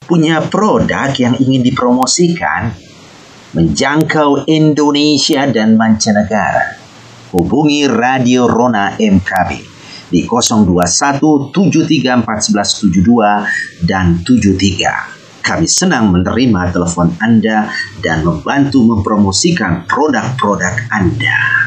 Punya produk yang ingin dipromosikan? Menjangkau Indonesia dan mancanegara? Hubungi Radio Rona MKB di 021 73 14 72 dan 73. Kami senang menerima telepon Anda dan membantu mempromosikan produk-produk Anda.